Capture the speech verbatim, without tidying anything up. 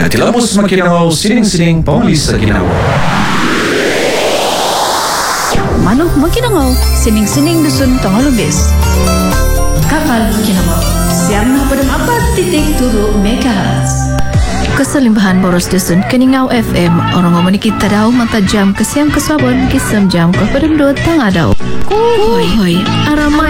At tilapos makinaw, sining-sining pangulis sa ginawa. Manok makinangaw, sining-sining dusun tangolubis. Kakal makinangaw, siyam na padam apat titik turo megahertz. Kasalimbahan boros dusun Kaningaw F M. Orang ngomong kita daw mata jam kasiam kasabon kisam jam kapadamdot tangadaw. Hoy hoy, aramay